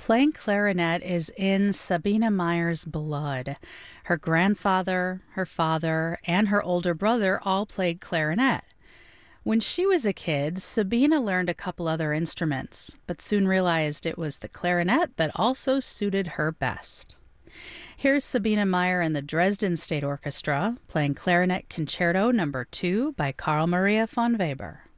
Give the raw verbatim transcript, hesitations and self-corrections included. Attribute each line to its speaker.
Speaker 1: Playing clarinet is in Sabina Meyer's blood. Her grandfather, her father, and her older brother all played clarinet. When she was a kid, Sabina learned a couple other instruments, but soon realized it was the clarinet that also suited her best. Here's Sabina Meyer and the Dresden State Orchestra playing Clarinet Concerto number two by Carl Maria von Weber.